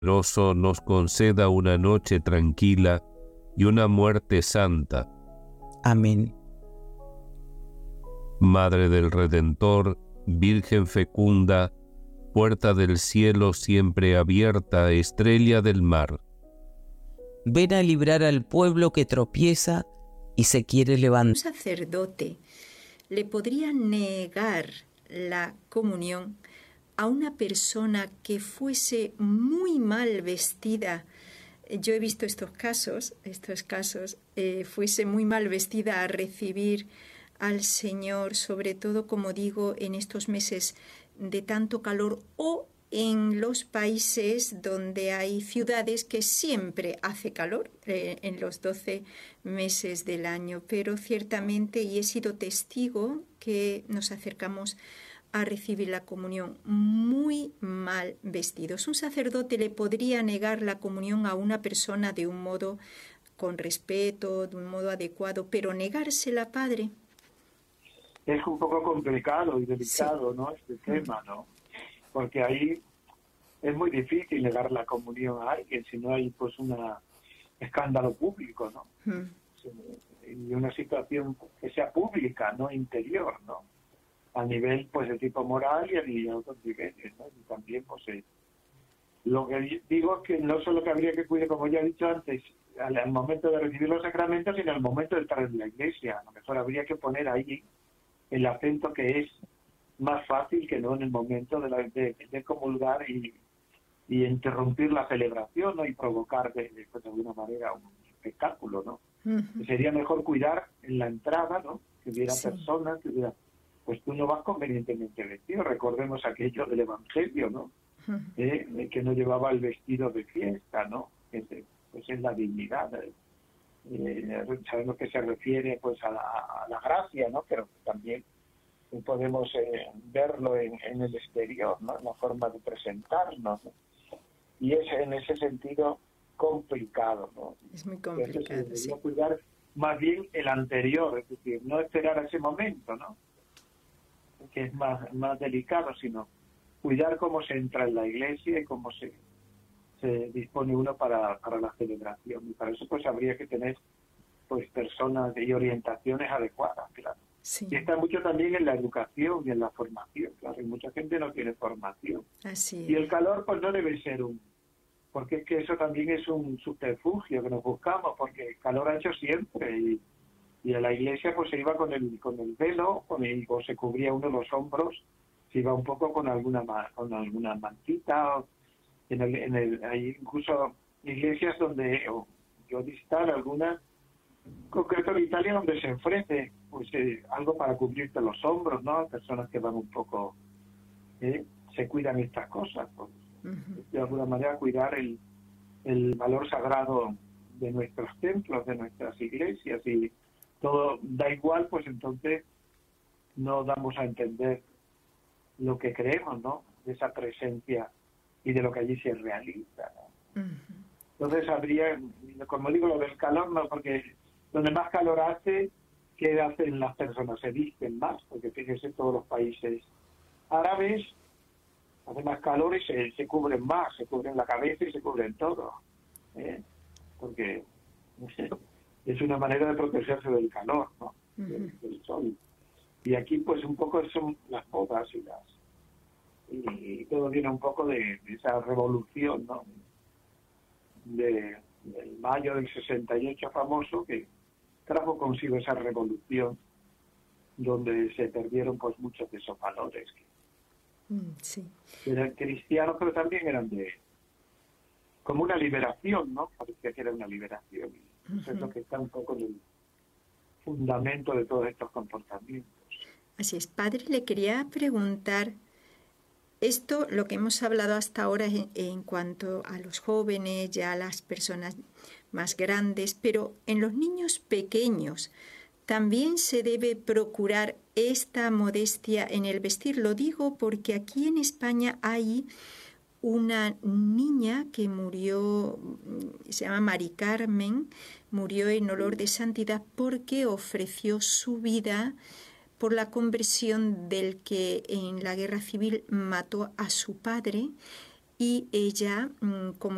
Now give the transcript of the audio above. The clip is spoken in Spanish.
Todopoderoso nos conceda una noche tranquila y una muerte santa. Amén. Madre del Redentor, Virgen fecunda, puerta del cielo siempre abierta, estrella del mar. Ven a librar al pueblo que tropieza y se quiere levantar. Un sacerdote le podría negar la comunión a una persona que fuese muy mal vestida. Yo he visto estos casos, fuese muy mal vestida a recibir al Señor, sobre todo, como digo, en estos meses de tanto calor o en los países donde hay ciudades que siempre hace calor, en los 12 meses del año. Pero ciertamente, y he sido testigo que nos acercamos a recibir la comunión muy mal vestidos. Un sacerdote le podría negar la comunión a una persona de un modo con respeto, de un modo adecuado, pero negársela, padre. Es un poco complicado y delicado, Sí. ¿no? Este tema, ¿no? Porque ahí es muy difícil negar la comunión a alguien si no hay pues un escándalo público, ¿no? Y una situación que sea pública, no interior, ¿no? A nivel pues de tipo moral y a otros niveles, ¿no? Y también pues lo que digo es que no solo que habría que cuidar, como ya he dicho antes, al momento de recibir los sacramentos, sino al momento de estar en la iglesia. A lo mejor habría que poner ahí el acento que es más fácil que no en el momento de comulgar y interrumpir la celebración, ¿no? Y provocar de alguna manera un espectáculo, ¿no? Uh-huh. Sería mejor cuidar en la entrada, ¿no? Que hubiera Sí. personas, que hubiera... Pues tú no vas convenientemente vestido. Recordemos aquello del Evangelio, ¿no? Uh-huh. Que no llevaba el vestido de fiesta, ¿no? Pues es la dignidad. Sabemos que se refiere pues a la gracia, ¿no? Pero también podemos verlo en el exterior, ¿no? En la forma de presentarnos, ¿no? Y es en ese sentido complicado, ¿no? Es muy complicado, Entonces, sí. cuidar más bien el anterior, es decir, no esperar a ese momento, ¿no? Que es más delicado, sino cuidar cómo se entra en la iglesia y cómo se dispone uno para la celebración. Y para eso pues habría que tener pues personas y orientaciones adecuadas, claro. Sí. Y está mucho también en la educación y en la formación, claro, y mucha gente no tiene formación. Así Y el es. calor pues no debe ser porque es que eso también es un subterfugio que nos buscamos, porque el calor ha hecho siempre, y a la iglesia pues se iba con el velo, o se cubría uno los hombros, se iba un poco con alguna mantita, hay incluso iglesias donde yo visitar algunas, concreto en Italia, donde se ofrece pues algo para cubrirte los hombros, ¿no? Personas que van un poco, se cuidan estas cosas, pues, Uh-huh. de alguna manera cuidar el valor sagrado de nuestros templos, de nuestras iglesias, y todo da igual, pues entonces no damos a entender lo que creemos, ¿no? De esa presencia y de lo que allí se realiza, ¿no? Uh-huh. Entonces habría, como digo, lo del calor, no, porque donde más calor hace, ¿qué hacen las personas? Se visten más, porque fíjese, todos los países árabes hace más calor y se cubren más, se cubren la cabeza y se cubren todo, porque es una manera de protegerse del calor, ¿no? Del sol. Y aquí pues un poco son las bodas y todo viene un poco de esa revolución, ¿no? Del mayo del 68 famoso, que trajo consigo esa revolución donde se perdieron pues muchos de esos valores Sí. que eran cristianos, pero también eran como una liberación, ¿no? Parecía que era una liberación. Y eso es lo que está un poco en el fundamento de todos estos comportamientos. Así es. Padre, le quería preguntar, esto, lo que hemos hablado hasta ahora en cuanto a los jóvenes, ya a las personas más grandes, pero en los niños pequeños también se debe procurar esta modestia en el vestir. Lo digo porque aquí en España hay una niña que murió, se llama Mari Carmen, murió en olor de santidad porque ofreció su vida por la conversión del que en la guerra civil mató a su padre, y ella, como